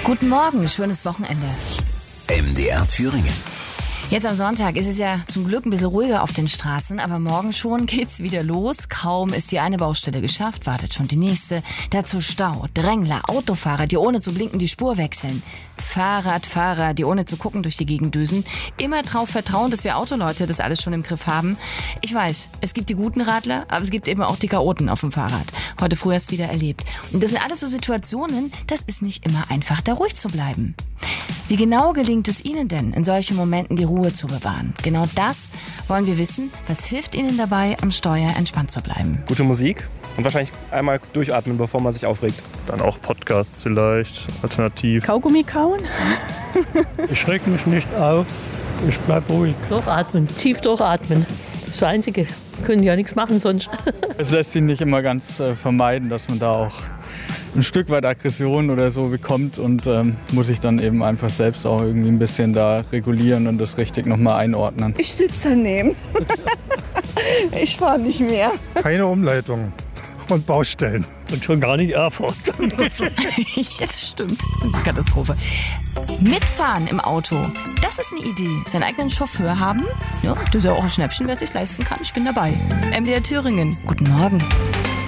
Guten Morgen, schönes Wochenende. MDR Thüringen. Jetzt am Sonntag ist es ja zum Glück ein bisschen ruhiger auf den Straßen, aber morgen schon geht's wieder los. Kaum ist die eine Baustelle geschafft, wartet schon die nächste. Dazu Stau, Drängler, Autofahrer, die ohne zu blinken die Spur wechseln. Fahrradfahrer, die ohne zu gucken durch die Gegend düsen. Immer drauf vertrauen, dass wir Autoleute das alles schon im Griff haben. Ich weiß, es gibt die guten Radler, aber es gibt eben auch die Chaoten auf dem Fahrrad. Heute früh erst wieder erlebt. Und das sind alles so Situationen, das ist nicht immer einfach, da ruhig zu bleiben. Wie genau gelingt es Ihnen denn, in solchen Momenten die Ruhe zu bewahren? Genau das wollen wir wissen. Was hilft Ihnen dabei, am Steuer entspannt zu bleiben? Gute Musik und wahrscheinlich einmal durchatmen, bevor man sich aufregt. Dann auch Podcasts vielleicht, alternativ. Kaugummi kauen? Ich schrecke mich nicht auf, ich bleibe ruhig. Durchatmen, tief durchatmen. Das ist das Einzige. Wir können ja nichts machen sonst. Es lässt sich nicht immer ganz vermeiden, dass man da auch ein Stück weit Aggression oder so bekommt und muss sich dann eben einfach selbst auch irgendwie ein bisschen da regulieren und das richtig nochmal einordnen. Ich sitze daneben. Ich fahre nicht mehr. Keine Umleitung und Baustellen. Und schon gar nicht Erfurt. Ja, das stimmt. Katastrophe. Mitfahren im Auto, das ist eine Idee. Seinen eigenen Chauffeur haben? Ja, das ist ja auch ein Schnäppchen, wer es sich leisten kann. Ich bin dabei. MDR Thüringen. Guten Morgen.